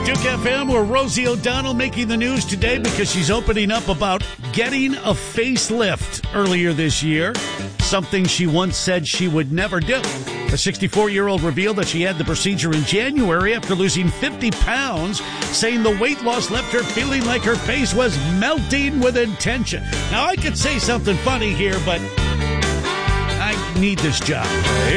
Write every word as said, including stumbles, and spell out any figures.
Duke F M, where Rosie O'Donnell making the news today because she's opening up about getting a facelift earlier this year, something she once said she would never do. The sixty-four-year-old revealed that she had the procedure in January after losing fifty pounds, saying the weight loss left her feeling like her face was melting with intention. Now, I could say something funny here, but I need this job.